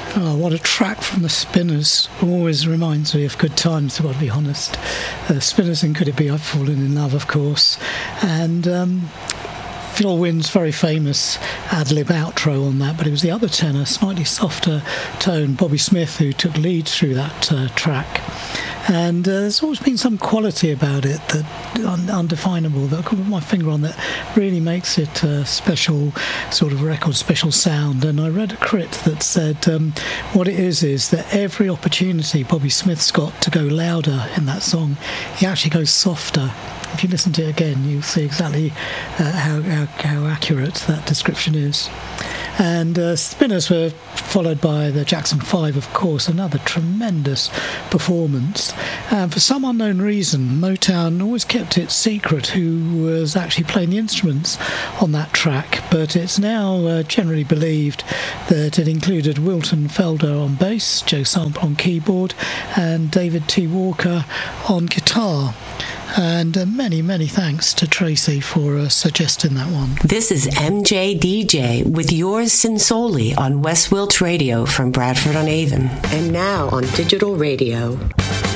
Oh, what a track from the Spinners. Always reminds me of good times, I've got to be honest. Spinners and Could It Be I've Fallen in Love, of course. And Phil Wynne's very famous ad-lib outro on that, but it was the other tenor, slightly softer tone, Bobby Smith, who took lead through that track. And there's always been some quality about it that undefinable that I can put my finger on that really makes it a special sort of record, special sound. And I read a crit that said what it is that every opportunity Bobby Smith's got to go louder in that song, he actually goes softer. If you listen to it again, you'll see exactly how accurate that description is. And Spinners were followed by the Jackson 5, of course, another tremendous performance. And for some unknown reason, Motown always kept it secret who was actually playing the instruments on that track, but it's now generally believed that it included Wilton Felder on bass, Joe Sample on keyboard, and David T. Walker on guitar. And many, many thanks to Tracy for suggesting that one. This is MJDJ with yours sincerely on West Wilts Radio from Bradford-on-Avon. And now on digital radio.